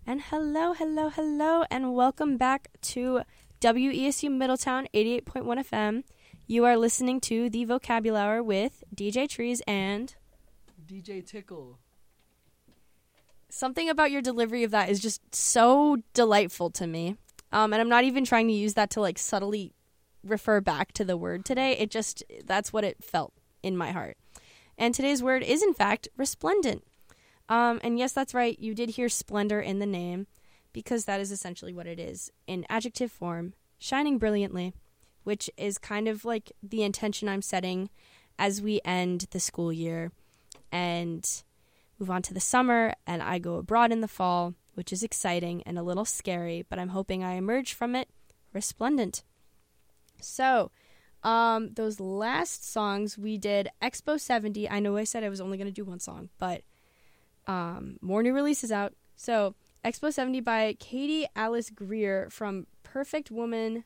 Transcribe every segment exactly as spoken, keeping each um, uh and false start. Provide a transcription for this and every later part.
And hello, hello, hello, and welcome back to W E S U Middletown eighty-eight point one F M. You are listening to The Vocabulary with D J Trees and D J Tickle. Something about your delivery of that is just so delightful to me. Um, and I'm not even trying to use that to like subtly refer back to the word today. It just, that's what it felt in my heart. And today's word is in fact resplendent. Um, and yes, that's right. You did hear splendor in the name because that is essentially what it is in adjective form, shining brilliantly, which is kind of like the intention I'm setting as we end the school year and move on to the summer, and I go abroad in the fall, which is exciting and a little scary, but I'm hoping I emerge from it resplendent. So, um, those last songs we did Expo seventy. I know I said I was only going to do one song, but um, more new releases out. So, Expo seventy by Katie Alice Greer from Perfect Woman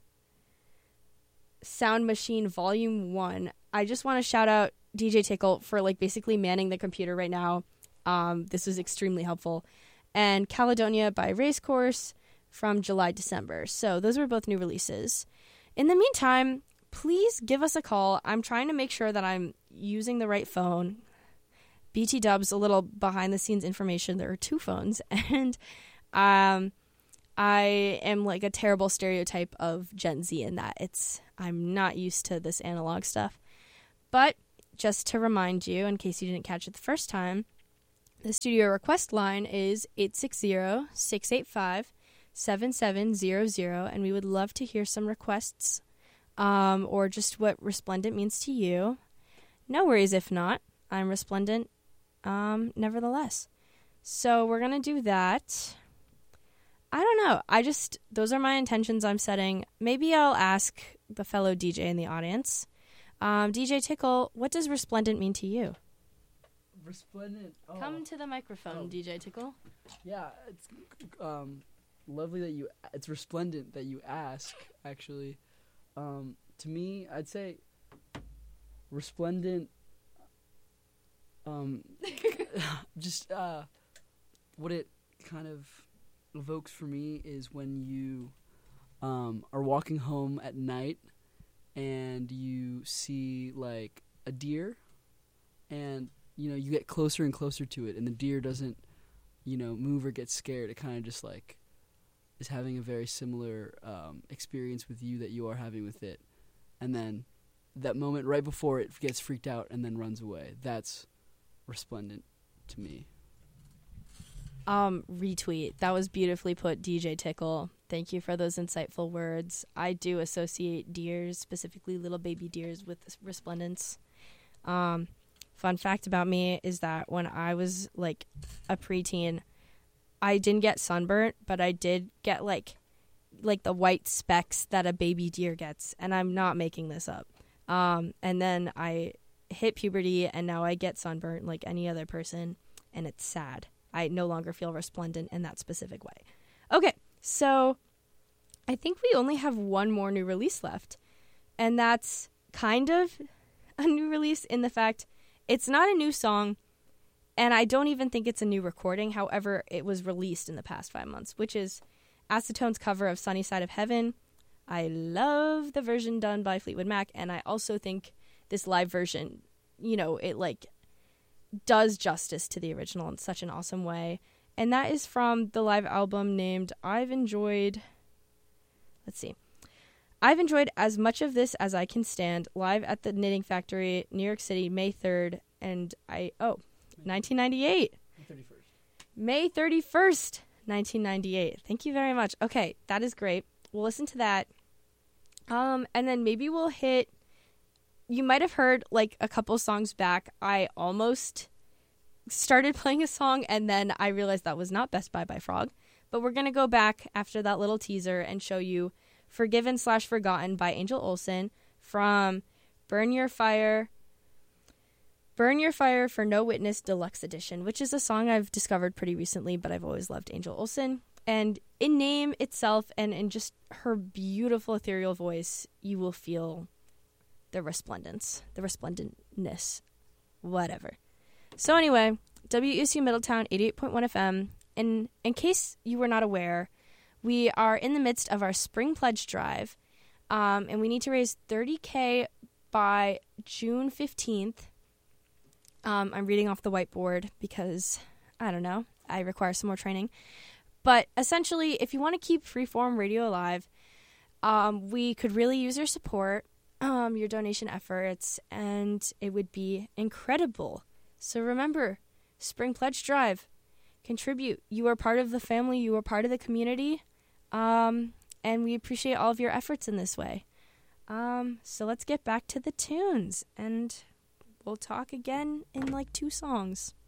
Sound Machine Volume one. I just want to shout out D J Tickle for like basically manning the computer right now. Um, this was extremely helpful. And Caledonia by Racecourse from July December. So those were both new releases. In the meantime, please give us a call. I'm trying to make sure that I'm using the right phone. B T Dubs, a little behind the scenes information. There are two phones. And um, I am like a terrible stereotype of Gen Z in that it's I'm not used to this analog stuff. But just to remind you, in case you didn't catch it the first time, the studio request line is eight six zero, six eight five, seven seven zero zero, and we would love to hear some requests um, or just what resplendent means to you. No worries if not. I'm resplendent um, nevertheless. So we're going to do that. I don't know. I just, those are my intentions I'm setting. Maybe I'll ask the fellow D J in the audience. Um, D J Tickle, what does resplendent mean to you? Resplendent. Oh. Come to the microphone, Oh. D J Tickle. Yeah, it's um, lovely that you. It's resplendent that you ask. Actually, um, to me, I'd say resplendent. Um, just uh, what it kind of evokes for me is when you um are walking home at night and you see like a deer and you know, you get closer and closer to it, and the deer doesn't, you know, move or get scared. It kind of just, like, is having a very similar um, experience with you that you are having with it. And then that moment right before it gets freaked out and then runs away. That's resplendent to me. Um, retweet. That was beautifully put, D J Tickle. Thank you for those insightful words. I do associate deers, specifically little baby deers, with resplendence. Um... Fun fact about me is that when I was, like, a preteen, I didn't get sunburnt, but I did get, like, like the white specks that a baby deer gets, and I'm not making this up. Um, and then I hit puberty, and now I get sunburnt like any other person, and it's sad. I no longer feel resplendent in that specific way. Okay, so I think we only have one more new release left, and that's kind of a new release in the fact it's not a new song, and I don't even think it's a new recording. However, it was released in the past five months, which is Acetone's cover of Sunny Side of Heaven. I love the version done by Fleetwood Mac, and I also think this live version, you know, it, like, does justice to the original in such an awesome way. And that is from the live album named I've Enjoyed... Let's see. I've enjoyed as much of this as I can stand, live at the Knitting Factory, New York City, May third, and I, oh, nineteen ninety-eight. May thirty-first. May thirty-first, nineteen ninety-eight. Thank you very much. Okay, that is great. We'll listen to that. Um, and then maybe we'll hit, you might have heard, like, a couple songs back, I almost started playing a song, and then I realized that was not Best Buy by Frog. But we're going to go back after that little teaser and show you Forgiven slash Forgotten by Angel Olsen from Burn Your Fire, Burn Your Fire for No Witness Deluxe Edition, which is a song I've discovered pretty recently, but I've always loved Angel Olsen. And in name itself and in just her beautiful ethereal voice, you will feel the resplendence, the resplendentness, whatever. So anyway, W E S U Middletown eighty-eight point one F M. in in case you were not aware, we are in the midst of our Spring Pledge Drive, um, and we need to raise thirty thousand by June fifteenth. Um, I'm reading off the whiteboard because, I don't know, I require some more training. But essentially, if you want to keep Freeform Radio alive, um, we could really use your support, um, your donation efforts, and it would be incredible. So remember, Spring Pledge Drive, contribute. You are part of the family. You are part of the community. Um, and we appreciate all of your efforts in this way. Um, so let's get back to the tunes, and we'll talk again in like two songs.